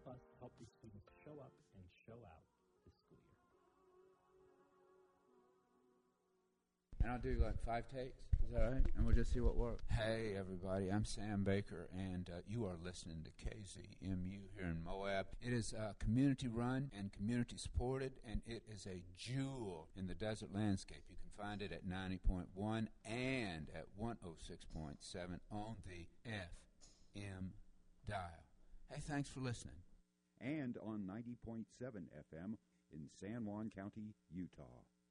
help us help these students show up and show out this school year. And I'll do like 5 takes. Is that right? And we'll just see what works. Hey, everybody. I'm Sam Baker, and you are listening to KZMU here in Moab. It is community-run and community-supported, and it is a jewel in the desert landscape. You can find it at 90.1 and at 106.7 on the FM dial. Hey, thanks for listening. And on 90.7 FM in San Juan County, Utah.